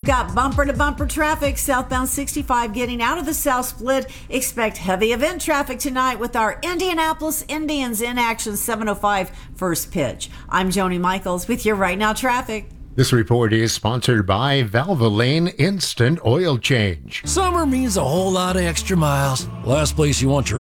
got bumper-to-bumper traffic southbound 65 getting out of the South Split. Expect heavy event traffic tonight with our Indianapolis Indians in action 7:05 first pitch. I'm Joni Michaels with your Right Now traffic. This report is sponsored by Valvoline Instant Oil Change. Summer means a whole lot of extra miles. Last place you want your